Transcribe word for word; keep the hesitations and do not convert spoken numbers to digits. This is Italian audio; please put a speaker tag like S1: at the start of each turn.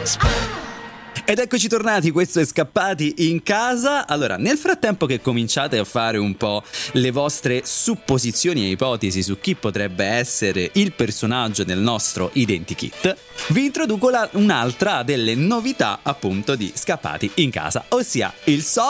S1: Ed eccoci tornati, questo è Scappati in casa. Allora, nel frattempo che cominciate a fare un po' le vostre supposizioni e ipotesi su chi potrebbe essere il personaggio del nostro identikit, vi introduco la, un'altra delle novità appunto di Scappati in casa, ossia il